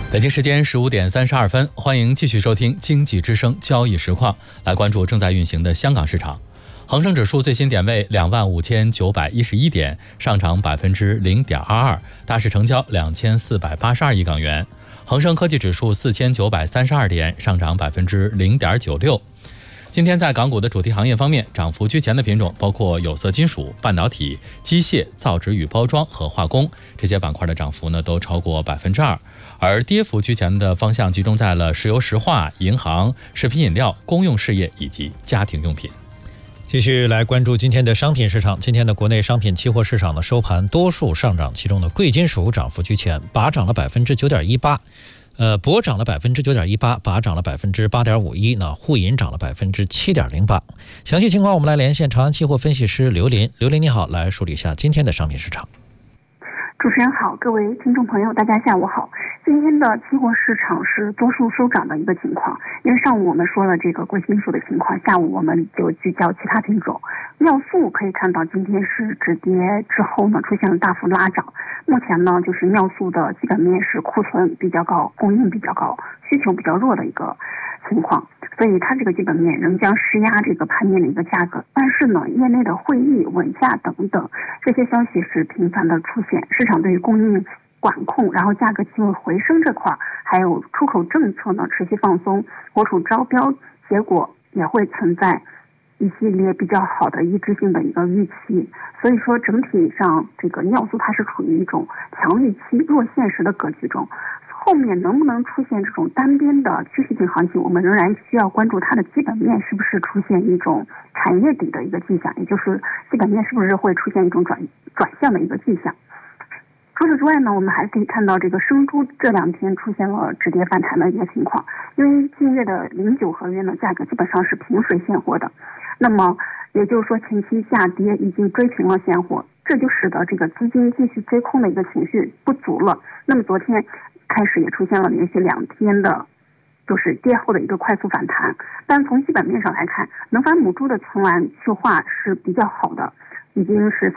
北京时间15点32分，欢迎继续收听经济之声交易实况，来关注正在运行的香港市场。恒生指数最新点位25911点，上涨0.22%，大市成交2482亿港元。恒生科技指数4932点，上涨0.96%。今天在港股的主题行业方面，涨幅居前的品种包括有色金属、半导体、机械、造纸与包装和化工，这些板块的涨幅都超过2%。而跌幅居前的方向集中在了石油石化、银行、食品饮料、公用事业以及家庭用品。 继续来关注今天的商品市场。今天的国内商品期货市场的收盘多数上涨，其中的贵金属涨幅居前，钯涨了9.18%。铂涨了9.18%，钯涨了8.51%，那沪银涨了7.08%。详细情况我们来连线长安期货分析师刘林。刘林你好，来梳理一下今天的商品市场。 主持人好，各位听众朋友大家下午好。今天的期货市场是多数收涨的一个情况，因为上午我们说了这个贵金属的情况，下午我们就聚焦其他品种。尿素可以看到今天是止跌之后出现了大幅拉涨，目前就是尿素的基本面是库存比较高，供应比较高，需求比较弱的一个情况，所以它这个基本面仍将施压这个盘面的一个价格。但是业内的会议、稳价等等这些消息是频繁的出现，市场对于供应管控，然后价格机会回升这块，还有出口政策持续放松，国储招标结果也会存在一系列比较好的一致性的一个预期。所以说整体上这个尿素它是处于一种强预期弱现实的格局中，后面能不能出现这种单边的趋势性行情，我们仍然需要关注它的基本面是不是出现一种产业底的一个迹象，也就是基本面是不是会出现一种转向的一个迹象。除此之外我们还可以看到这个生猪这两天出现了止跌反弹的一个情况，因为近月的09合约价格基本上是平水现货的，那么也就是说前期下跌已经追平了现货，这就使得这个资金继续追空的一个情绪不足了。那么昨天开始也出现了连续2天的就是跌后的一个快速反弹，但从基本面上来看，能繁母猪的存栏去化是比较好的，已经是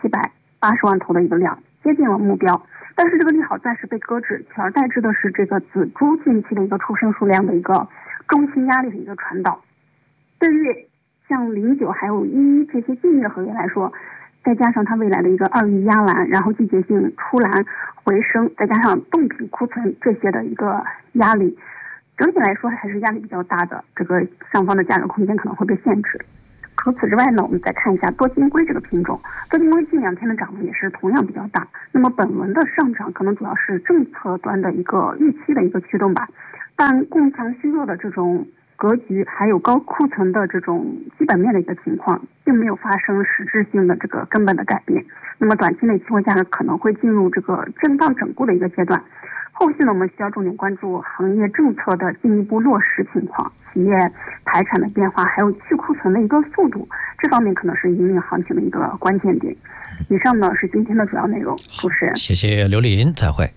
3780万头的一个量，接近了目标。但是这个利好暂时被搁置，取而代之的是这个仔猪近期的一个出生数量的一个中期压力的一个传导。对于像09还有11这些近月合约来说，再加上它未来的一个2月压栏，然后季节性出栏回升，再加上冻品库存这些的一个压力，整体来说还是压力比较大的，这个上方的价格空间可能会被限制。除此之外我们再看一下多晶硅这个品种，多晶硅近2天的涨幅也是同样比较大。那么本轮的上涨可能主要是政策端的一个预期的一个驱动吧，但供强虚弱的这种格局，还有高库存的这种基本面的一个情况，并没有发生实质性的这个根本的改变。那么短期内期货价格可能会进入这个震荡整固的一个阶段。后续我们需要重点关注行业政策的进一步落实情况，企业排产的变化，还有去库存的一个速度，这方面可能是引领行情的一个关键点。以上是今天的主要内容。主持人， 谢谢刘林，再会。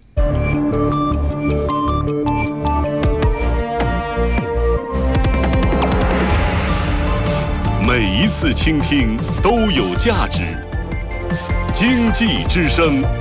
每一次倾听都有价值，经济之声